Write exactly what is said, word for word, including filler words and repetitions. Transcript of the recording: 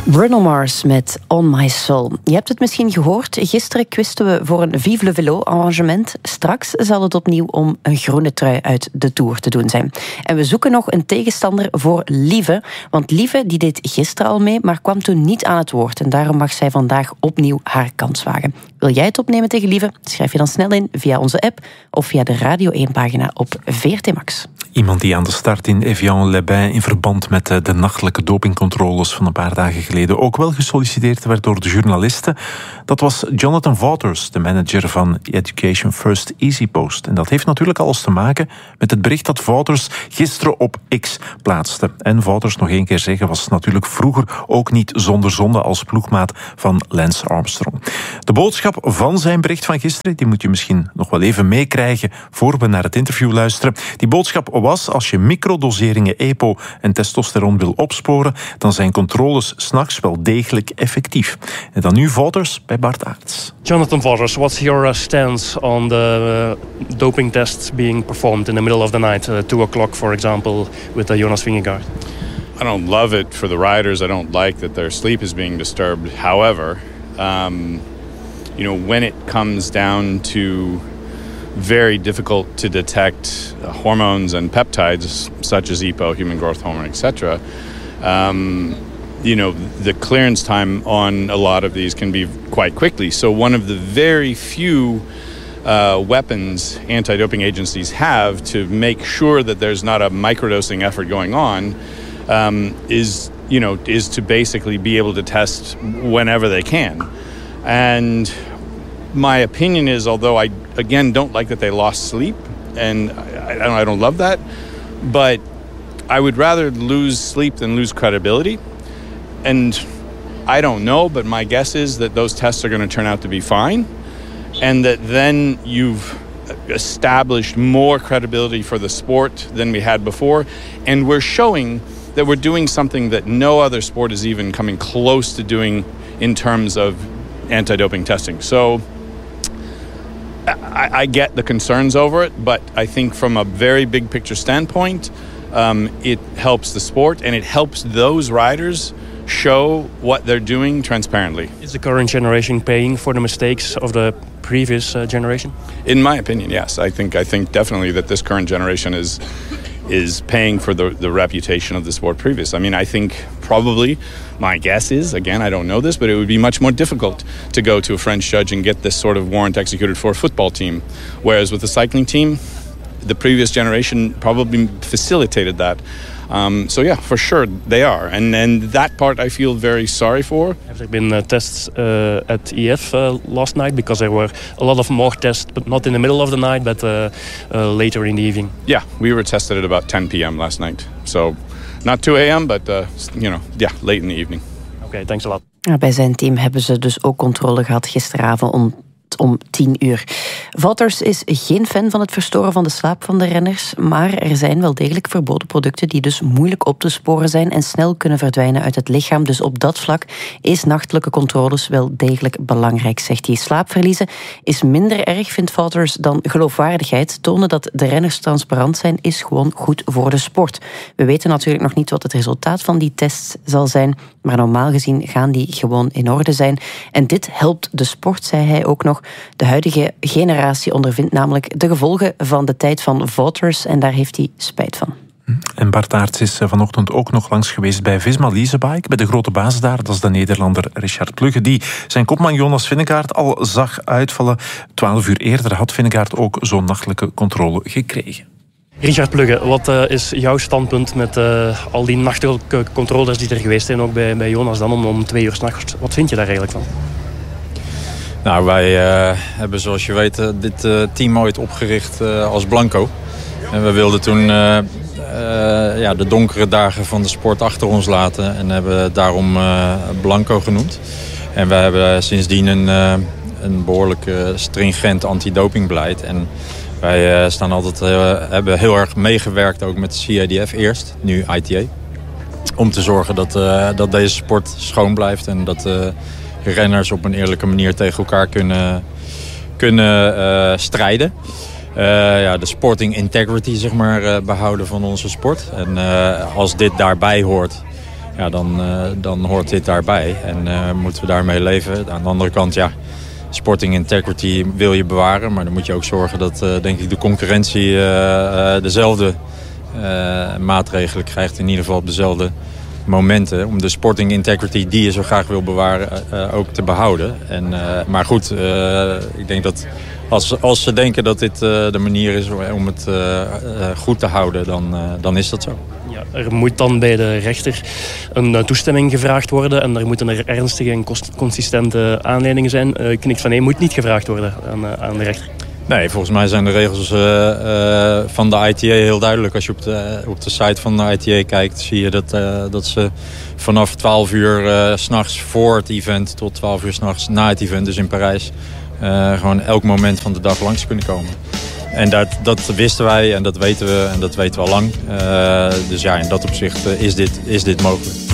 Bruno Mars met On My Soul. Je hebt het misschien gehoord. Gisteren kwisten we voor een Vive le Vélo arrangement. Straks zal het opnieuw om een groene trui uit de Tour te doen zijn. En we zoeken nog een tegenstander voor Lieve. Want Lieve die deed gisteren al mee, maar kwam toen niet aan het woord. En daarom mag zij vandaag opnieuw haar kans wagen. Wil jij het opnemen tegen Lieve? Schrijf je dan snel in via onze app of via de Radio één-pagina op V R T Max. Iemand die aan de start in Evian-les-Bains in verband met de nachtelijke dopingcontroles van een paar dagen geleden ook wel gesolliciteerd werd door de journalisten. Dat was Jonathan Vaughters, de manager van Education First EasyPost. En dat heeft natuurlijk alles te maken met het bericht dat Vaughters gisteren op X plaatste. En Vaughters, nog één keer zeggen, was natuurlijk vroeger ook niet zonder zonde als ploegmaat van Lance Armstrong. De boodschap van zijn bericht van gisteren, die moet je misschien nog wel even meekrijgen voor we naar het interview luisteren. Die boodschap was, als je microdoseringen E P O en testosteron wil opsporen, dan zijn controles 's nachts wel degelijk effectief. En dan nu Vaughters bij Bart Aerts. Jonathan Vaughters, what's your uh, stance on the uh, doping tests being performed in the middle of the night, uh, two o'clock, for example, with uh, Jonas Vingegaard? I don't love it for the riders. I don't like that their sleep is being disturbed. However, um, you know, when it comes down to very difficult to detect uh, hormones and peptides such as E P O, human growth hormone, et cetera. Um, you know, the clearance time on a lot of these can be quite quickly. So one of the very few uh, weapons anti-doping agencies have to make sure that there's not a microdosing effort going on um, is, you know, is to basically be able to test whenever they can. And my opinion is, although I, again, don't like that they lost sleep, and I, I, don't, I don't love that, but I would rather lose sleep than lose credibility. And I don't know, but my guess is that those tests are going to turn out to be fine, and that then you've established more credibility for the sport than we had before, and we're showing that we're doing something that no other sport is even coming close to doing in terms of anti-doping testing. So I, I get the concerns over it, but I think from a very big picture standpoint, um, it helps the sport and it helps those riders show what they're doing transparently. Is the current generation paying for the mistakes of the previous uh, generation? In my opinion, yes. I think I think definitely that this current generation is is paying for the, the reputation of the sport previous. I mean, I think probably, my guess is, again, I don't know this, but it would be much more difficult to go to a French judge and get this sort of warrant executed for a football team. Whereas with the cycling team, the previous generation probably facilitated that. Um, so yeah, for sure they are, and and that part I feel very sorry for. Have there been uh, tests uh, at E F uh, last night? Because there were a lot of more tests, but not in the middle of the night, but uh, uh, later in the evening. Yeah, we were tested at about ten p.m. last night, so not two a.m. but uh, you know, yeah, late in the evening. Okay, thanks a lot. Bij zijn team hebben ze dus ook controle gehad gisteravond om om tien uur. Vaughters is geen fan van het verstoren van de slaap van de renners, maar er zijn wel degelijk verboden producten die dus moeilijk op te sporen zijn en snel kunnen verdwijnen uit het lichaam. Dus op dat vlak is nachtelijke controles wel degelijk belangrijk, zegt hij. Slaapverliezen is minder erg, vindt Vaughters, dan geloofwaardigheid. Tonen dat de renners transparant zijn is gewoon goed voor de sport. We weten natuurlijk nog niet wat het resultaat van die test zal zijn, maar normaal gezien gaan die gewoon in orde zijn. En dit helpt de sport, zei hij ook nog. De huidige generatie ondervindt namelijk de gevolgen van de tijd van Vaughters en daar heeft hij spijt van. En Bart Aerts is vanochtend ook nog langs geweest bij Visma Leasebike, bij de grote baas daar. Dat is de Nederlander Richard Plugge, die zijn kopman Jonas Vingegaard al zag uitvallen. Twaalf uur eerder had Vingegaard ook zo'n nachtelijke controle gekregen. Richard Plugge, wat uh, is jouw standpunt met uh, al die nachtelijke controles die er geweest zijn, ook bij, bij Jonas dan om, om twee uur 's nachts? Wat vind je daar eigenlijk van? Nou, wij uh, hebben zoals je weet uh, dit uh, team ooit opgericht uh, als Blanco. En we wilden toen uh, uh, ja, de donkere dagen van de sport achter ons laten en hebben daarom uh, Blanco genoemd. En we hebben sindsdien een, uh, een behoorlijk uh, stringent antidopingbeleid. En wij uh, staan altijd, uh, hebben heel erg meegewerkt ook met de C A D F eerst, nu I T A. Om te zorgen dat, uh, dat deze sport schoon blijft en dat uh, renners op een eerlijke manier tegen elkaar kunnen, kunnen uh, strijden. Uh, ja, de sporting integrity zeg maar, uh, behouden van onze sport. En uh, als dit daarbij hoort, ja, dan, uh, dan hoort dit daarbij. En uh, moeten we daarmee leven. Aan de andere kant, ja, sporting integrity wil je bewaren. Maar dan moet je ook zorgen dat, uh, denk ik, de concurrentie uh, uh, dezelfde uh, maatregelen krijgt. In ieder geval op dezelfde momenten. Om de sporting integrity die je zo graag wil bewaren uh, ook te behouden. En, uh, maar goed, uh, ik denk dat als, als ze denken dat dit uh, de manier is om het uh, uh, goed te houden, dan, uh, dan is dat zo. Ja, er moet dan bij de rechter een uh, toestemming gevraagd worden en er moeten er ernstige en consistente aanleidingen zijn. Uh, knikt van nee, moet niet gevraagd worden aan, uh, aan de rechter. Nee, volgens mij zijn de regels uh, uh, van de I T A heel duidelijk. Als je op de, op de site van de I T A kijkt, zie je dat, uh, dat ze vanaf twaalf uur uh, 's nachts voor het event tot twaalf uur 's nachts na het event, dus in Parijs, uh, gewoon elk moment van de dag langs kunnen komen. En dat, dat wisten wij en dat weten we en dat weten we al lang. Uh, dus ja, in dat opzicht uh, is, dit, is dit mogelijk.